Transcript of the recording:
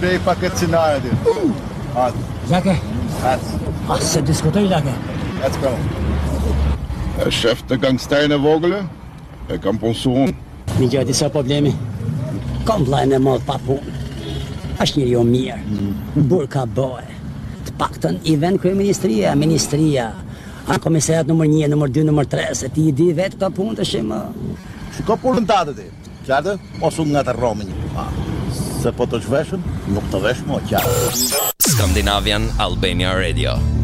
Prej pa këtë scenare ti. Lake? Se diskutoj lake. Shef të gangsterin e vogël, e kam punësuar. Mi gjë disa problemi. Kam vllajën e madh pa punë. Është njëri o mirë. Burr ka bëhe. Të paktën i vend kryeministria, ministria. A komisariat numër 1, numër 2, numër 3, se ti i di vetë këta punë të shimë. Shiko punën tate ti, qartë? Mos unë nga të romi një. Se po të shveshën, nuk të vesh mo qartë. Scandinavian Albania Radio.